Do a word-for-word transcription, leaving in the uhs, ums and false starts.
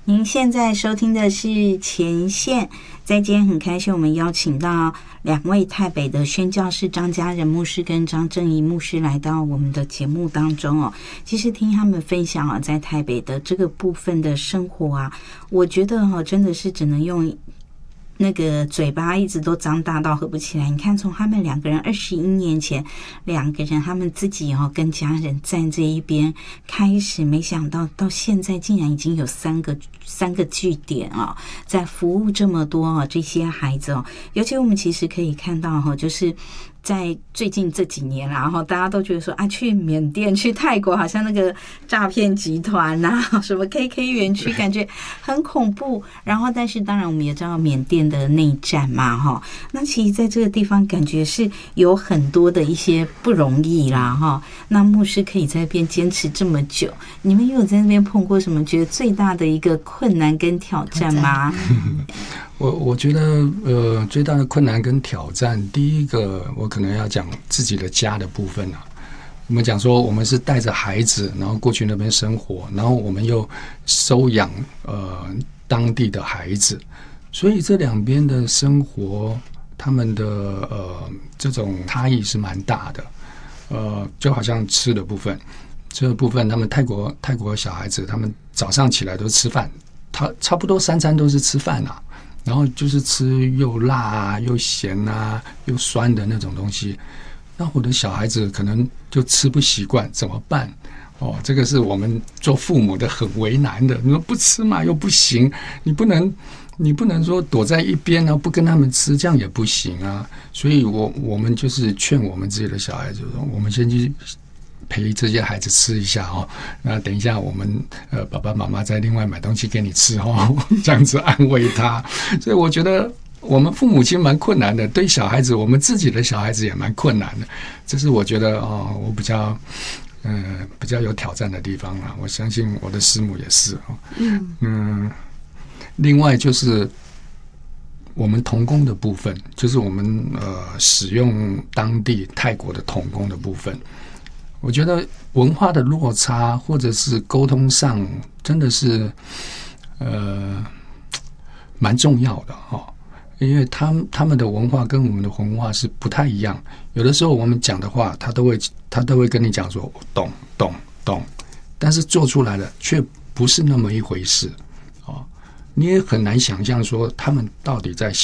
您现在收听的是前线，在今天很开心，我们邀请到两位台北的宣教士张家仁牧师跟张正义牧师来到我们的节目当中哦。其实听他们分享啊，在台北的这个部分的生活啊，我觉得哈、哦，真的是只能用那个嘴巴一直都张大到合不起来。你看，从他们两个人二十一年前，两个人他们自己哦跟家人站这一边开始，没想到到现在竟然已经有三个三个据点哦，在服务这么多哦这些孩子哦。尤其我们其实可以看到哈，就是在最近这几年啦，然后大家都觉得说啊，去缅甸、去泰国，好像那个诈骗集团啊，什么 K K 园区，感觉很恐怖。然后，但是当然我们也知道缅甸的内战嘛，哈。那其实在这个地方，感觉是有很多的一些不容易啦，哈。那牧师可以在那边坚持这么久，你们有在那边碰过什么觉得最大的一个困难跟挑战吗？ 我我觉得呃最大的困难跟挑战，第一个我可能要讲自己的家的部分啊。我们讲说我们是带着孩子，然后过去那边生活，然后我们又收养呃当地的孩子，所以这两边的生活，他们的呃这种差异是蛮大的。呃，就好像吃的部分，这个部分他们泰国泰国小孩子，他们早上起来都吃饭，他差不多三餐都是吃饭啊。然后就是吃又辣啊、又咸啊、又酸的那种东西，那我的小孩子可能就吃不习惯，怎么办？哦，这个是我们做父母的很为难的。你说不吃嘛又不行，你不能，你不能说躲在一边呢，不跟他们吃，这样也不行啊。所以我我们就是劝我们自己的小孩子说，我们先去陪这些孩子吃一下哦，那等一下我们呃爸爸妈妈再另外买东西给你吃哦，这样子安慰他。所以我觉得我们父母亲蛮困难的，对小孩子，我们自己的小孩子也蛮困难的。这是我觉得哦，我比较呃比较有挑战的地方啦。我相信我的师母也是哦。嗯嗯，另外就是我们童工的部分，就是我们呃使用当地泰国的童工的部分。我觉得文化的落差，或者是沟通上，真的是呃蛮重要的哈、哦。因为他们他们的文化跟我们的文化是不太一样，有的时候我们讲的话，他都会他都会跟你讲说懂懂懂，但是做出来的却不是那么一回事哦。你也很难想象说他们到底在